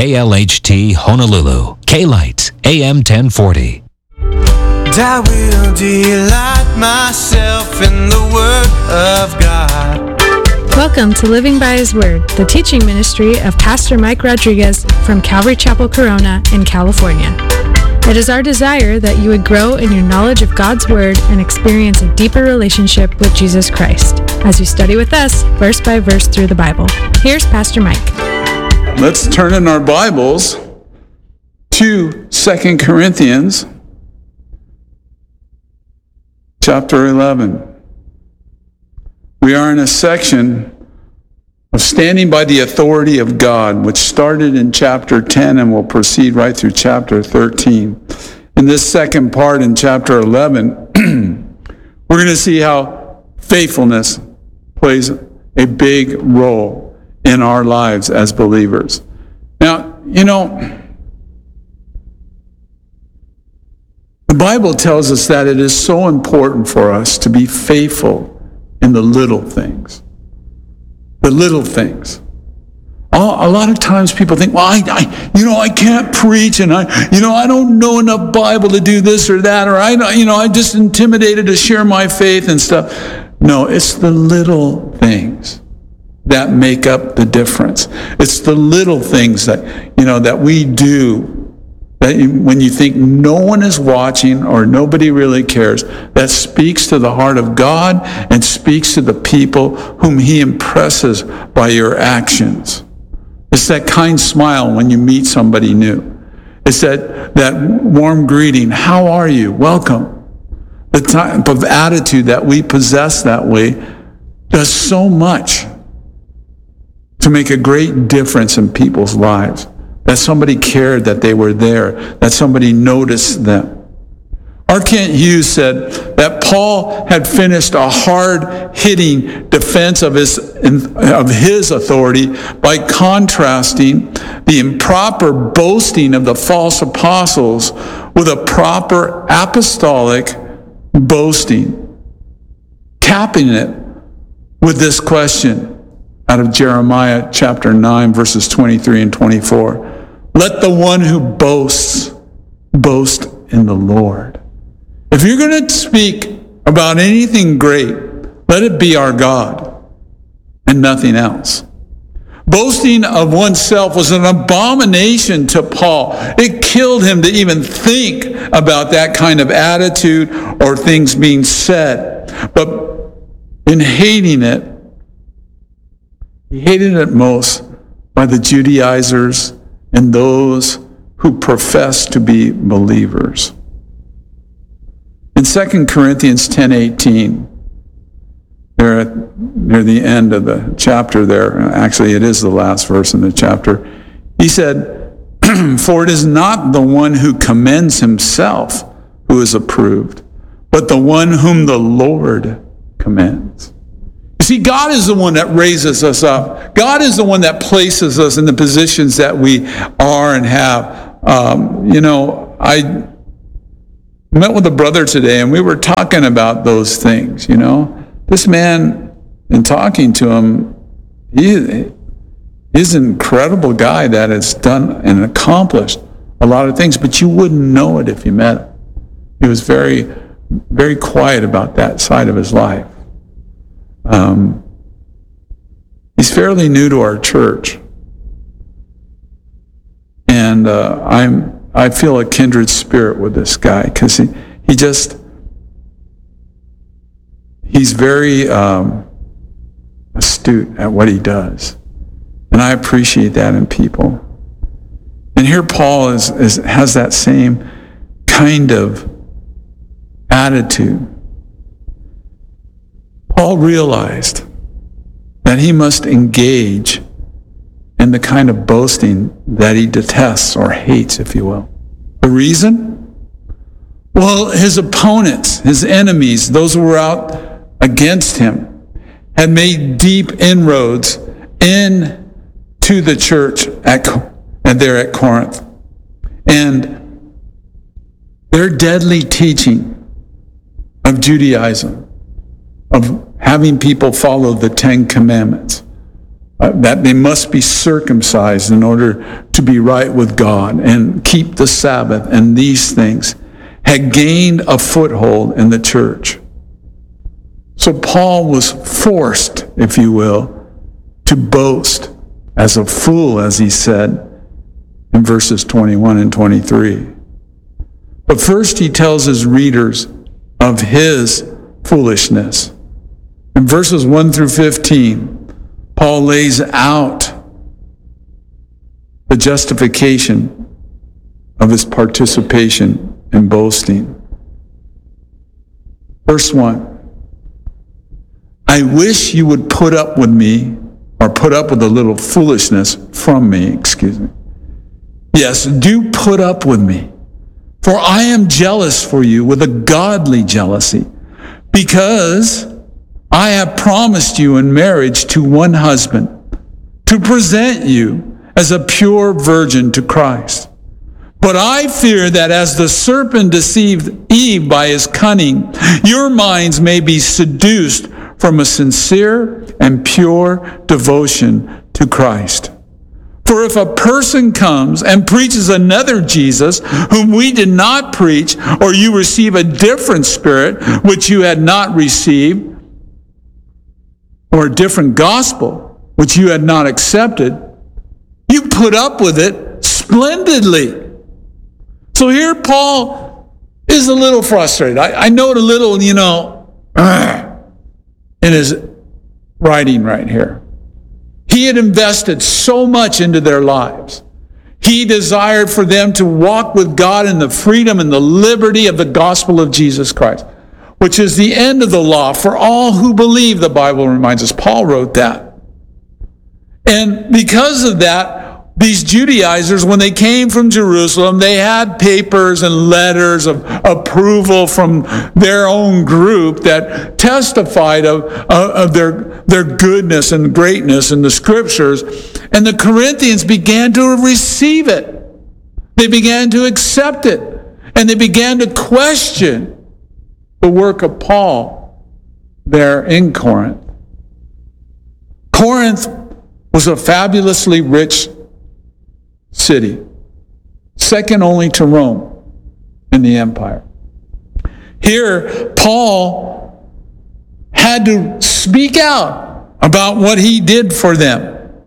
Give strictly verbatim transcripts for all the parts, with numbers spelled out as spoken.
K L H T Honolulu, K-Light, A M ten forty. I will delight myself in the Word of God. Welcome to Living by His Word, the teaching ministry of Pastor Mike Rodriguez from Calvary Chapel Corona in California. It is our desire that you would grow in your knowledge of God's Word and experience a deeper relationship with Jesus Christ as you study with us verse by verse through the Bible. Here's Pastor Mike. Let's turn in our Bibles to Second Corinthians chapter eleven. We are in a section of standing by the authority of God, which started in chapter ten and will proceed right through chapter thirteen. In this second part in chapter eleven, we're going to see how faithfulness plays a big role in our lives as believers. Now, you know, the Bible tells us that it is so important for us to be faithful in the little things. The little things. A lot of times people think, well, I, I, you know, I can't preach, and I, you know, I don't know enough Bible to do this or that, or I, you know, I'm just intimidated to share my faith and stuff. No, it's the little things that make up the difference. It's the little things that, you know, that we do. That when you think no one is watching or nobody really cares, that speaks to the heart of God and speaks to the people whom He impresses by your actions. It's that kind smile when you meet somebody new. It's that, that warm greeting. How are you? Welcome. The type of attitude that we possess that way does so much to make a great difference in people's lives. That somebody cared that they were there, that somebody noticed them. R. Kent Hughes said that Paul had finished a hard-hitting defense of his, of his authority by contrasting the improper boasting of the false apostles with a proper apostolic boasting, capping it with this question out of Jeremiah chapter nine, verses twenty-three and twenty-four. Let the one who boasts, boast in the Lord. If you're going to speak about anything great, let it be our God and nothing else. Boasting of oneself was an abomination to Paul. It killed him to even think about that kind of attitude or things being said. But in hating it, he hated it most by the Judaizers and those who profess to be believers. In Second Corinthians ten eighteen, there at, near the end of the chapter there, actually it is the last verse in the chapter, he said, for it is not the one who commends himself who is approved, but the one whom the Lord commends. See, God is the one that raises us up. God is the one that places us in the positions that we are and have. Um, you know, I met with a brother today, and we were talking about those things, you know. This man, in talking to him, he, he's an incredible guy that has done and accomplished a lot of things, but you wouldn't know it if you met him. He was very, very quiet about that side of his life. Um, he's fairly new to our church, and uh, I'm I feel a kindred spirit with this guy because he he just he's very um, astute at what he does, and I appreciate that in people. And here Paul is, is has that same kind of attitude. Paul realized that he must engage in the kind of boasting that he detests or hates, if you will. The reason? Well, his opponents, his enemies, those who were out against him, had made deep inroads into the church at, and there at Corinth. And their deadly teaching of Judaism, of having people follow the Ten Commandments, uh, that they must be circumcised in order to be right with God and keep the Sabbath and these things, had gained a foothold in the church. So Paul was forced, if you will, to boast as a fool, as he said in verses twenty-one and twenty-three. But first he tells his readers of his foolishness. In verses one through fifteen, Paul lays out the justification of his participation in boasting. Verse one, I wish you would put up with me, or put up with a little foolishness from me, excuse me. Yes, do put up with me, for I am jealous for you with a godly jealousy, because I have promised you in marriage to one husband, to present you as a pure virgin to Christ. But I fear that as the serpent deceived Eve by his cunning, your minds may be seduced from a sincere and pure devotion to Christ. For if a person comes and preaches another Jesus, whom we did not preach, or you receive a different spirit, which you had not received, or a different gospel, which you had not accepted, you put up with it splendidly. So here Paul is a little frustrated. I, I note a little, you know, in his writing right here. He had invested so much into their lives. He desired for them to walk with God in the freedom and the liberty of the gospel of Jesus Christ, which is the end of the law for all who believe, the Bible reminds us. Paul wrote that. And because of that, these Judaizers, when they came from Jerusalem, they had papers and letters of approval from their own group that testified of, of their, their goodness and greatness in the scriptures. And the Corinthians began to receive it. They began to accept it. And they began to question the work of Paul there in Corinth. Corinth was a fabulously rich city, second only to Rome in the empire. Here, Paul had to speak out about what he did for them.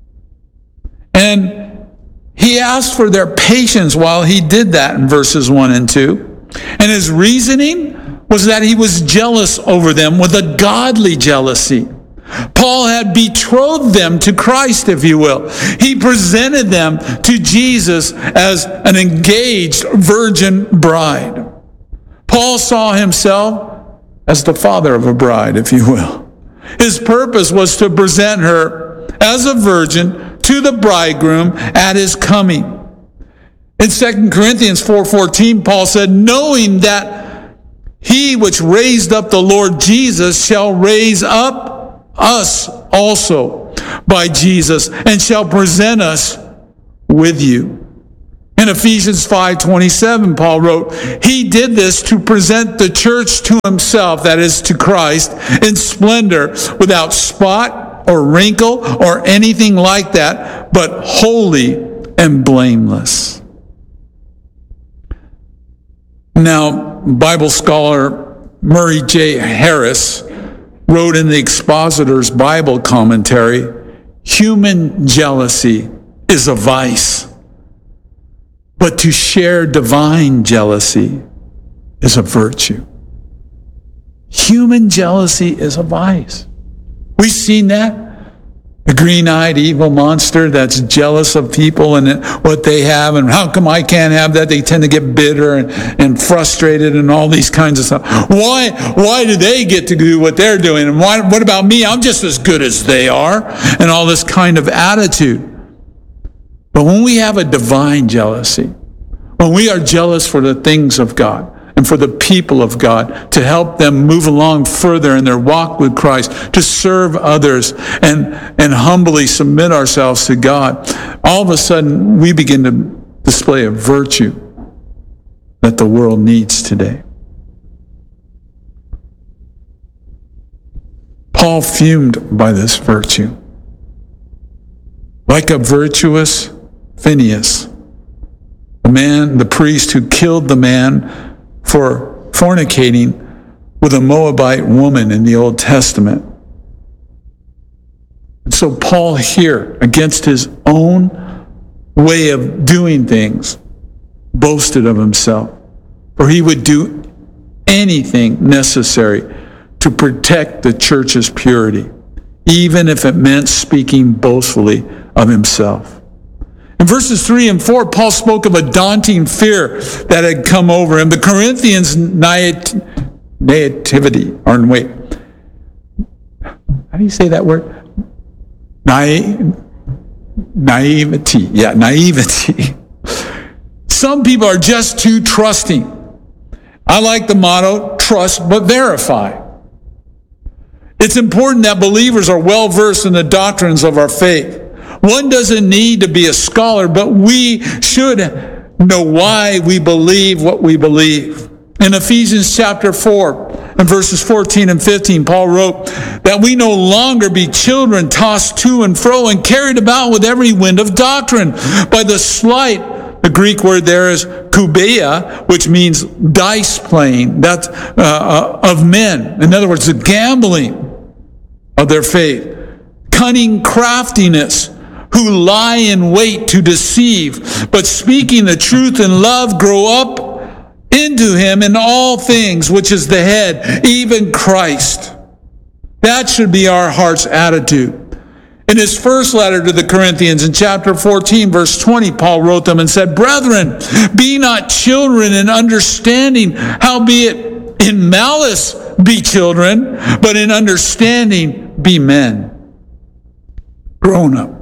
And he asked for their patience while he did that in verses one and two. And his reasoning was that he was jealous over them with a godly jealousy. Paul had betrothed them to Christ, if you will. He presented them to Jesus as an engaged virgin bride. Paul saw himself as the father of a bride, if you will. His purpose was to present her as a virgin to the bridegroom at his coming. In Second Corinthians four fourteen, Paul said, knowing that he which raised up the Lord Jesus shall raise up us also by Jesus, and shall present us with you. In Ephesians five twenty-seven, Paul wrote, he did this to present the church to himself, that is, to Christ, in splendor, without spot or wrinkle or anything like that, but holy and blameless. Now, Bible scholar Murray J. Harris wrote in the Expositor's Bible commentary, human jealousy is a vice, but to share divine jealousy is a virtue. Human jealousy is a vice. We've seen that. The green-eyed evil monster that's jealous of people and what they have, and how come I can't have that? They tend to get bitter and, and frustrated and all these kinds of stuff. Why, why do they get to do what they're doing? And why, what about me? I'm just as good as they are. And all this kind of attitude. But when we have a divine jealousy, when we are jealous for the things of God, and for the people of God, to help them move along further in their walk with Christ, to serve others and, and humbly submit ourselves to God, all of a sudden we begin to display a virtue that the world needs today. Paul fumed by this virtue. like a virtuous Phinehas, the man, the priest who killed the man for fornicating with a Moabite woman in the Old Testament. And so Paul here, against his own way of doing things, boasted of himself, for he would do anything necessary to protect the church's purity, even if it meant speaking boastfully of himself. In verses three and four, Paul spoke of a daunting fear that had come over him. The Corinthians' naivety, or wait, how do you say that word? Naive, naivety, yeah, naivety. Some people are just too trusting. I like the motto, trust but verify. It's important that believers are well versed in the doctrines of our faith. One doesn't need to be a scholar, but we should know why we believe what we believe. In Ephesians chapter four and verses fourteen and fifteen, Paul wrote that we no longer be children tossed to and fro and carried about with every wind of doctrine by the sleight. The Greek word there is kubeia, which means dice playing, that's uh, uh, of men. In other words, the gambling of their faith. Cunning craftiness, who lie in wait to deceive, but speaking the truth in love, grow up into him in all things, which is the head, even Christ. That should be our heart's attitude. In his first letter to the Corinthians, in chapter fourteen, verse twenty, Paul wrote them and said, "Brethren, be not children in understanding, howbeit in malice be children, but in understanding be men." Grown up.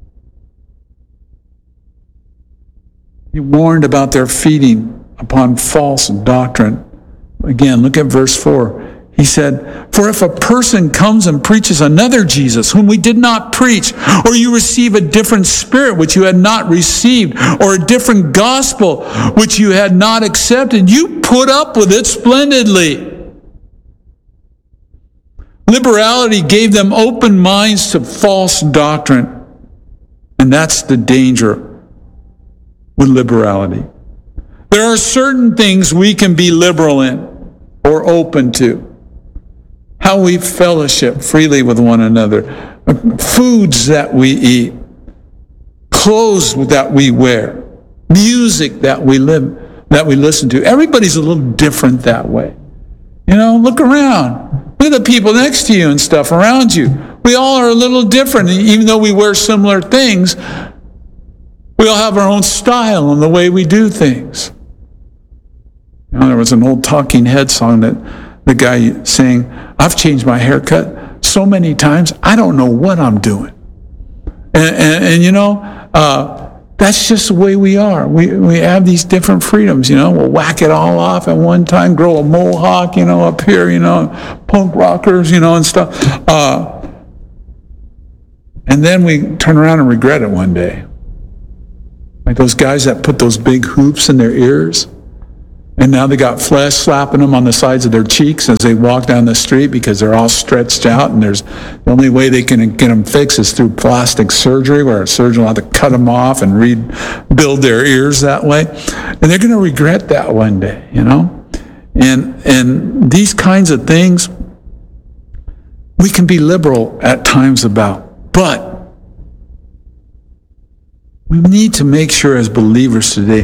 He warned about their feeding upon false doctrine. Again, look at verse four. He said, "For if a person comes and preaches another Jesus, whom we did not preach, or you receive a different spirit which you had not received, or a different gospel which you had not accepted, you put up with it splendidly." Liberality gave them open minds to false doctrine. And that's the danger with liberality. There are certain things we can be liberal in or open to. How we fellowship freely with one another, foods that we eat, clothes that we wear, music that we live, that we listen to. Everybody's a little different that way. You know, look around. Look at the people next to you and stuff around you. We all are a little different, even though we wear similar things. We all have our own style and the way we do things. You know, there was an old Talking Head song that the guy saying, "I've changed my haircut so many times, I don't know what I'm doing." And, and, and you know, uh, that's just the way we are. We we have these different freedoms, you know. We'll whack it all off at one time, grow a mohawk, you know, up here, you know, punk rockers, you know, and stuff. Uh, and then we turn around and regret it one day. Like those guys that put those big hoops in their ears. And now they got flesh slapping them on the sides of their cheeks as they walk down the street because they're all stretched out, and there's the only way they can get them fixed is through plastic surgery, where a surgeon will have to cut them off and rebuild their ears that way. And they're going to regret that one day, you know? And and these kinds of things we can be liberal at times about, but we need to make sure as believers today